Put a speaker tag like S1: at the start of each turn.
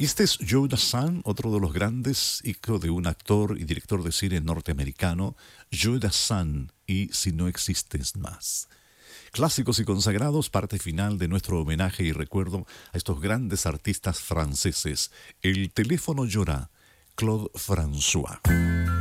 S1: Y este es Joe Dassin, otro de los grandes, hijo de un actor y director de cine norteamericano, Joe Dassin, y Si no existes más. Clásicos y consagrados, parte final de nuestro homenaje y recuerdo a estos grandes artistas franceses. El teléfono llora, Claude François.